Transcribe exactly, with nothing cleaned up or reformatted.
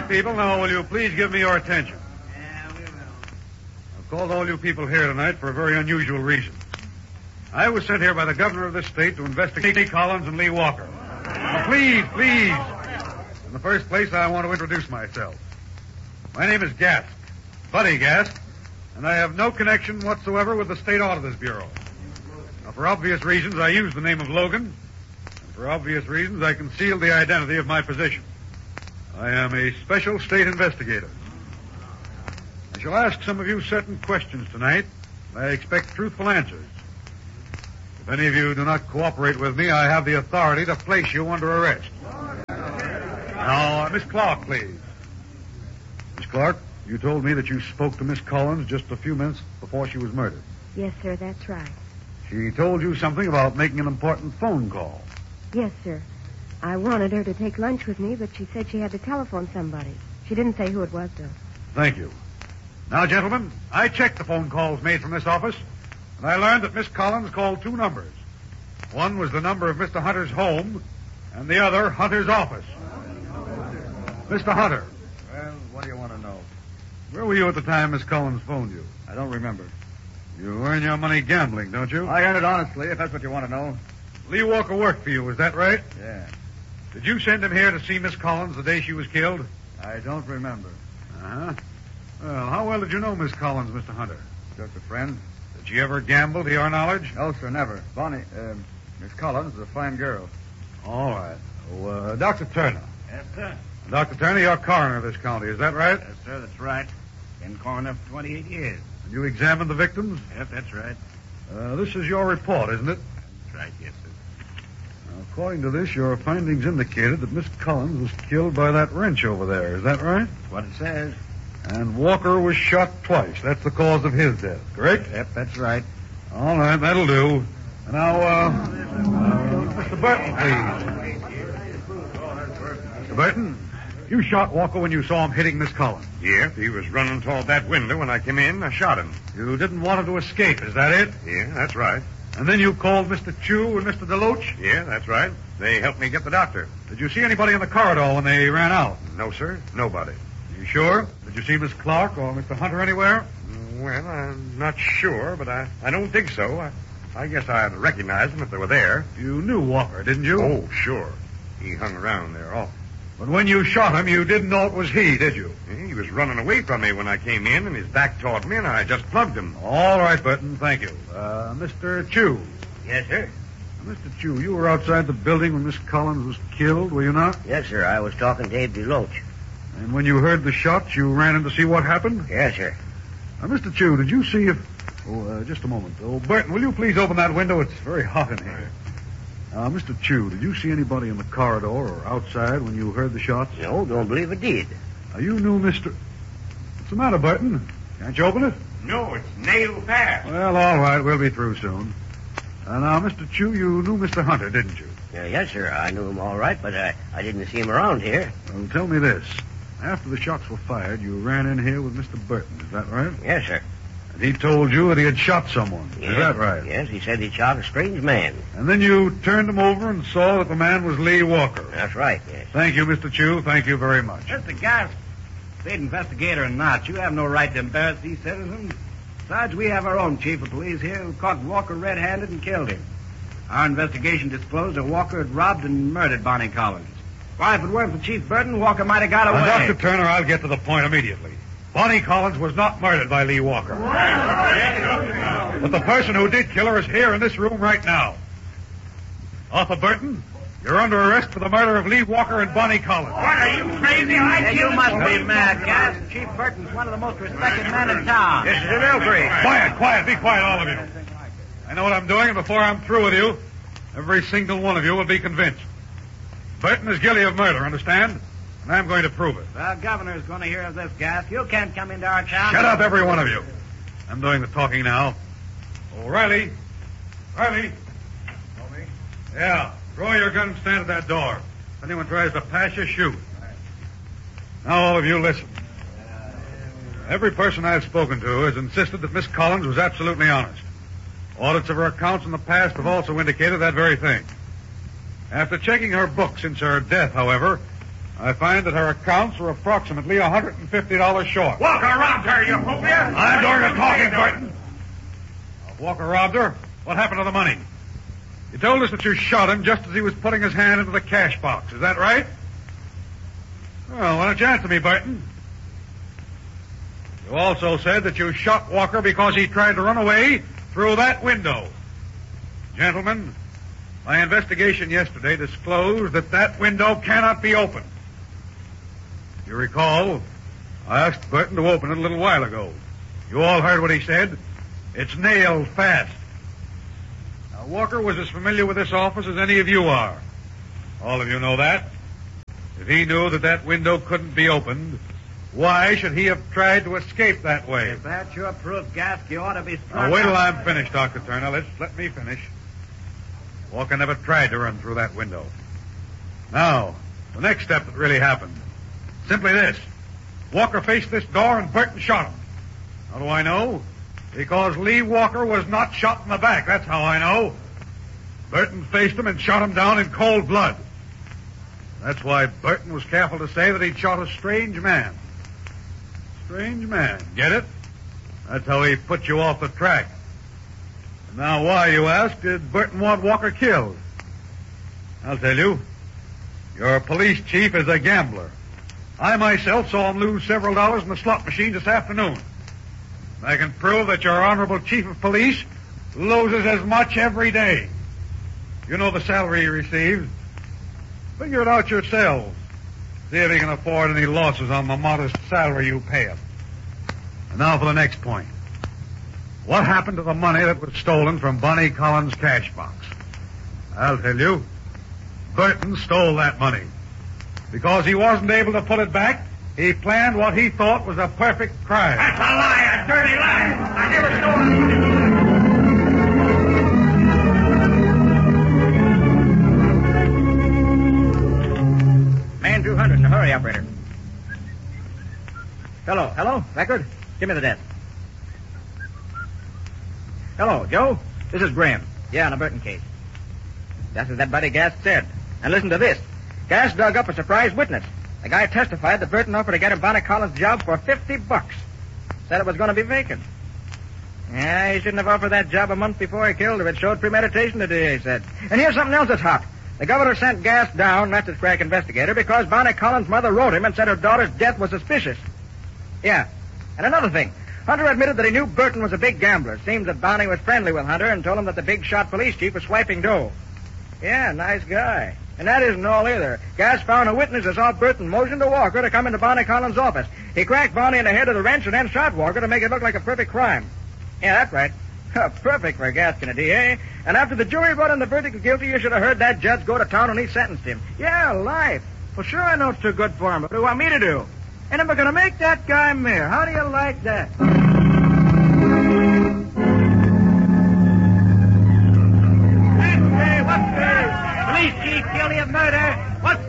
right, people, now will you please give me your attention? Yeah, we will. I've called all you people here tonight for a very unusual reason. I was sent here by the governor of this state to investigate Lee Collins and Lee Walker. Now, please, please. In the first place, I want to introduce myself. My name is Gask, Buddy Gask, and I have no connection whatsoever with the State Auditors Bureau. Now, for obvious reasons, I use the name of Logan, and for obvious reasons, I conceal the identity of my position. I am a special state investigator. I shall ask some of you certain questions tonight. I expect truthful answers. If any of you do not cooperate with me, I have the authority to place you under arrest. Now, uh, Miss Clark, please. Miss Clark, you told me that you spoke to Miss Collins just a few minutes before she was murdered. Yes, sir, that's right. She told you something about making an important phone call. Yes, sir. I wanted her to take lunch with me, but she said she had to telephone somebody. She didn't say who it was, though. Thank you. Now, gentlemen, I checked the phone calls made from this office, and I learned that Miss Collins called two numbers. One was the number of Mister Hunter's home, and the other, Hunter's office. Mister Hunter. Well, what do you want to know? Where were you at the time Miss Collins phoned you? I don't remember. You earn your money gambling, don't you? I earned it honestly, if that's what you want to know. Lee Walker worked for you, is that right? Yeah. Did you send him here to see Miss Collins the day she was killed? I don't remember. Uh-huh. Well, how well did you know Miss Collins, Mister Hunter? Just a friend. Did she ever gamble, to your knowledge? No, sir, never. Bonnie, uh, Miss Collins is a fine girl. All right. Oh, uh, Doctor Turner. Yes, sir. Doctor Turner, you're coroner of this county, is that right? Yes, sir, that's right. Been coroner for twenty-eight years. And you examined the victims? Yes, that's right. Uh, this is your report, isn't it? That's right, yes, sir. Now, according to this, your findings indicated that Miss Collins was killed by that wrench over there. Is that right? That's what it says. And Walker was shot twice. That's the cause of his death, correct? Yep, that's right. All right, that'll do. And now, uh, uh Mister Burton, please. Mister Burton, you shot Walker when you saw him hitting Miss Collins. Yeah, he was running toward that window when I came in. I shot him. You didn't want him to escape, is that it? Yeah, that's right. And then you called Mister Chew and Mister DeLoach? Yeah, that's right. They helped me get the doctor. Did you see anybody in the corridor when they ran out? No, sir. Nobody. You sure? Did you see Miss Clark or Mister Hunter anywhere? Well, I'm not sure, but I, I don't think so. I, I guess I'd recognize them if they were there. You knew Walker, didn't you? Oh, sure. He hung around there often. But when you shot him, you didn't know it was he, did you? He was running away from me when I came in, and his back toward me, and I just plugged him. All right, Burton, thank you. Uh, Mister Chew. Yes, sir. Now, Mister Chew, you were outside the building when Miss Collins was killed, were you not? Yes, sir. I was talking to Abe DeLoach. And when you heard the shots, you ran in to see what happened? Yes, sir. Now, Mister Chew, did you see if... Oh, uh, just a moment. Oh, Burton, will you please open that window? It's very hot in here. Uh, Mister Chew, did you see anybody in the corridor or outside when you heard the shots? No, don't believe it did. Now, you knew Mister... What's the matter, Burton? Can't you open it? No, it's nailed fast. Well, all right. We'll be through soon. Uh, now, Mister Chew, you knew Mister Hunter, didn't you? Uh, yes, sir. I knew him all right, but I, I didn't see him around here. Well, tell me this. After the shots were fired, you ran in here with Mister Burton. Is that right? Yes, sir. And he told you that he had shot someone. Yes. Is that right? Yes, he said he shot a strange man. And then you turned him over and saw that the man was Lee Walker. That's right, yes. Thank you, Mister Chew. Thank you very much. Mister Gask, state investigator or not, you have no right to embarrass these citizens. Besides, we have our own chief of police here who caught Walker red-handed and killed him. Our investigation disclosed that Walker had robbed and murdered Bonnie Collins. Why, if it weren't for Chief Burton, Walker might have got away. Now, Doctor Turner, I'll get to the point immediately. Bonnie Collins was not murdered by Lee Walker. But the person who did kill her is here in this room right now. Arthur Burton, you're under arrest for the murder of Lee Walker and Bonnie Collins. What, are you crazy? I yeah, you must be mad, Gask. Chief Burton's one of the most respected men in town. This is an Ilbrey. Quiet, quiet, be quiet, all of you. I know what I'm doing, and before I'm through with you, every single one of you will be convinced. Burton is guilty of murder, understand? And I'm going to prove it. The governor's going to hear of this, Gask. You can't come into our town. Shut up, every one of you. I'm doing the talking now. Oh, Riley. Riley. Yeah. Draw your gun and stand at that door. If anyone tries to pass you, shoot. Now, all of you, listen. Every person I've spoken to has insisted that Miss Collins was absolutely honest. Audits of her accounts in the past have also indicated that very thing. After checking her book since her death, however, I find that her accounts were approximately one hundred fifty dollars short. Walker robbed her, you opium! I'm doing the talking, Burton. Walker robbed her? What happened to the money? You told us that you shot him just as he was putting his hand into the cash box. Is that right? Well, why don't you answer me, Burton? You also said that you shot Walker because he tried to run away through that window. Gentlemen, my investigation yesterday disclosed that that window cannot be opened. You recall, I asked Burton to open it a little while ago. You all heard what he said. It's nailed fast. Now, Walker was as familiar with this office as any of you are. All of you know that. If he knew that that window couldn't be opened, why should he have tried to escape that way? If that's your proof, Gask, you ought to be struck. Now, wait till I'm finished, Doctor Turner. Let's let me finish. Walker never tried to run through that window. Now, the next step that really happened. Simply this. Walker faced this door and Burton shot him. How do I know? Because Lee Walker was not shot in the back. That's how I know. Burton faced him and shot him down in cold blood. That's why Burton was careful to say that he'd shot a strange man. Strange man. Get it? That's how he put you off the track. And now why, you ask, did Burton want Walker killed? I'll tell you. Your police chief is a gambler. I myself saw him lose several dollars in the slot machine this afternoon. I can prove that your honorable chief of police loses as much every day. You know the salary he receives. Figure it out yourselves. See if he can afford any losses on the modest salary you pay him. And now for the next point. What happened to the money that was stolen from Bonnie Collins' cash box? I'll tell you. Burton stole that money. Because he wasn't able to put it back, he planned what he thought was a perfect crime. That's a lie, a dirty lie. I never stole it. Man two hundred in a hurry, operator. Hello, hello, Record? Give me the desk. Hello, Joe. This is Graham. Yeah, on a Burton case. Just as that buddy Gask said. And listen to this. Gask dug up a surprise witness. The guy testified that Burton offered to get him Bonnie Collins' job for fifty bucks. Said it was going to be vacant. Yeah, he shouldn't have offered that job a month before he killed her. It showed premeditation today, he said. And here's something else that's hot. The governor sent Gask down, that's his crack investigator, because Bonnie Collins' mother wrote him and said her daughter's death was suspicious. Yeah. And another thing. Hunter admitted that he knew Burton was a big gambler. Seems that Bonnie was friendly with Hunter and told him that the big shot police chief was swiping dough. Yeah, nice guy. And that isn't all either. Gask found a witness that saw Burton motion to Walker to come into Bonnie Collins' office. He cracked Bonnie in the head with a wrench and then shot Walker to make it look like a perfect crime. Yeah, that's right. Perfect for Gask and a D A. And after the jury brought in the verdict of guilty, you should have heard that judge go to town when he sentenced him. Yeah, life. Well, sure, I know it's too good for him, but what do you want me to do? And I'm going to make that guy mayor. How do you like that?